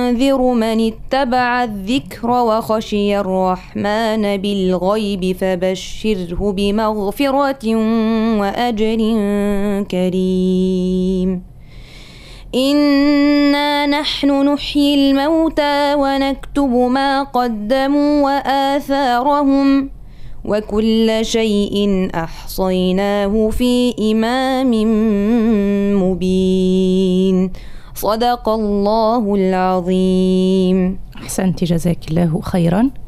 تنذر من اتبع الذكر وخشي الرحمن بالغيب فبشره بمغفرة وأجر كريم. إنا نحن نحيي الموتى ونكتب ما قدموا وآثارهم وكل شيء أحصيناه في إمام مبين. صدق الله العظيم. أحسنت، جزاك الله خيرا.